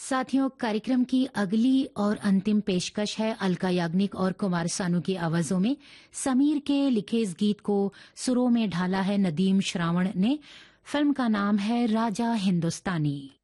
साथियों, कार्यक्रम की अगली और अंतिम पेशकश है अलका याग्निक और कुमार सानू की आवाजों में। समीर के लिखे इस गीत को सुरों में ढाला है नदीम श्रावण ने। फिल्म का नाम है राजा हिंदुस्तानी।